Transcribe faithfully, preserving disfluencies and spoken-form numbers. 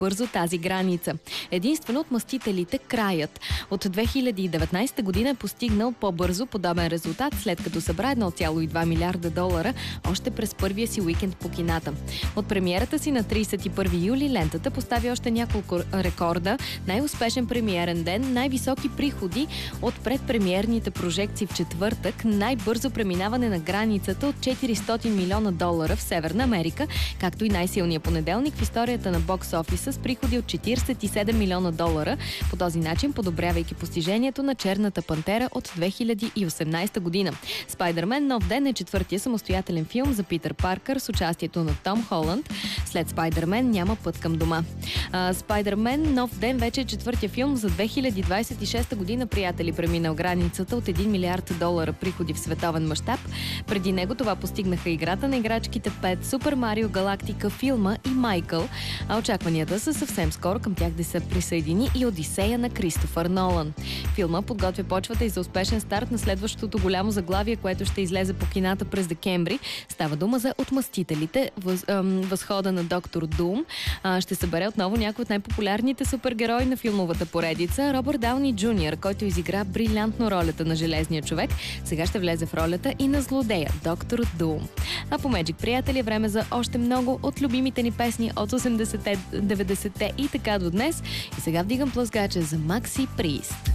бързо тази граница. Единствено от Мъстителите краят от две хиляди и деветнадесета година е постигнал по-бързо подобен резултат, след като събра едно цяло и две милиарда долара още през първия си уикенд по кината. От премиерата си на тридесет и първи юли лентата постави още няколко рекорда: най-успешен премиерен ден, най-високи приходи от предпремиерните прожекции в четвъртък, най-бързо преминаване на границата от четиристотин милиона долара в Северна Америка, както и най-силния понеделник в историята на бокс офиса с приходи от четиридесет и седем милиона долара, по този начин подобрявайки постижението на Черната пантера от две хиляди и осемнадесета година. Спайдърмен Нов ден е четвъртия самостоятелен филм за Питър Паркър с участието на Том Холанд. След Спайдърмен няма път към дома. А, Спайдърмен Нов ден вече е четвъртия филм за две хиляди двадесет и шеста година, приятели, преминал границата от един милиард долара приходи в световен мащаб. Преди него това постигнаха Играта на играчките пет, Супер Марио Галактика, филма и Майкъл, а очакванията са съвсем скоро към тях да се присъедини и Одисея на Кристофър Нолан. Филма подготвя почвата и за успешен старт на следващото голямо заглавие, което ще излезе по кината през декември. Става дума за Отмъстителите, въз, ъм, възхода на доктор Дум. А, ще събере отново някои от най-популярните супергерои на филмовата поредица. Робърт Дауни Джуниор, който изигра брилянтно ролята на Железния човек, сега ще влезе в ролята и на злодея доктор Дум. А по Magic, приятели, е време за още много от любимите ни песни от осемдесетте, деветдесетте и така до днес. И сега вдигам плъзгача за Макси Прист.